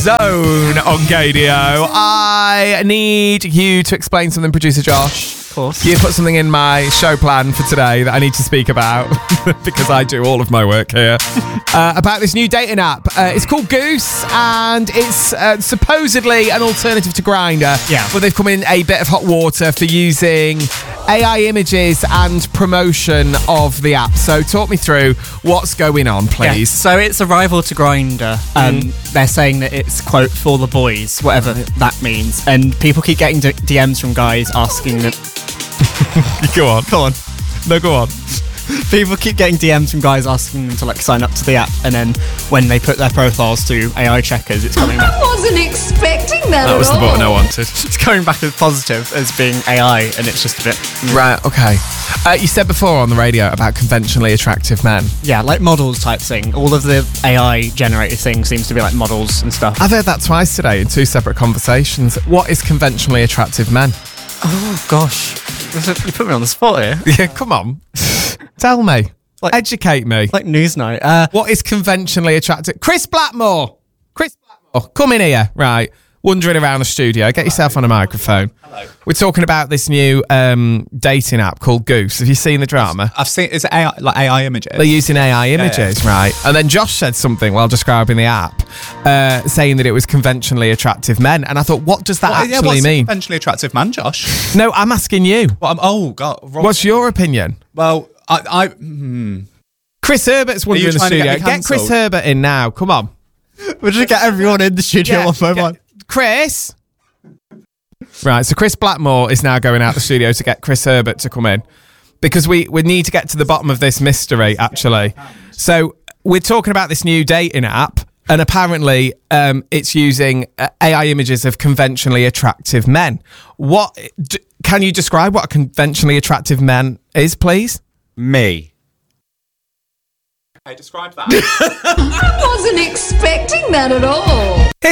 Zone on KDO. I need you to explain something, producer Josh. Of course. You put something in my show plan for today that I need to speak about because I do all of my work here about this new dating app. It's called Goose, and it's supposedly an alternative to Grindr. Yeah. But they've come in a bit of hot water for using AI images and promotion of the app. So talk me through what's going on, please. Yeah, so it's a rival to Grindr. They're saying that it's, quote, for the boys, whatever that means. And people keep getting DMs from guys asking them... Go on. No, go on. People keep getting DMs from guys asking them to like sign up to the app, and then when they put their profiles to AI checkers, it's coming back. I wasn't expecting that. That was the button I wanted. It's coming back as positive as being AI, and it's just a bit... Right, okay. You said before on the radio about conventionally attractive men. Yeah, like models type thing. All of the AI generated things seems to be like models and stuff. I've heard that twice today in two separate conversations. What is conventionally attractive men? Oh gosh, you put me on the spot here. Yeah, come on. Tell me. Educate me. Like Newsnight. What is conventionally attractive? Chris Blackmore, come in here. Right. Wandering around the studio. Get yourself on a microphone. Hello. We're talking about this new dating app called Goose. Have you seen the drama? I've seen, is it AI, like AI images? They're using AI images, right? And then Josh said something while describing the app, saying that it was conventionally attractive men. And I thought, what does that actually what's mean? a conventionally attractive man, Josh? No, I'm asking you. Well, oh, God. Wrong. What's your opinion? Well, Chris Herbert's wandering in the trying to studio. get me Get Chris cancelled? Herbert in now. Come on. We'll just get everyone in the studio Yeah, on phone line. Chris. Right, so Chris Blackmore is now going out the studio to get Chris Herbert to come in because we need to get to the bottom of this mystery, actually. So we're talking about this new dating app, and apparently it's using AI images of conventionally attractive men. Can you describe what a conventionally attractive man is, please? me. I described that. I wasn't expecting that at all.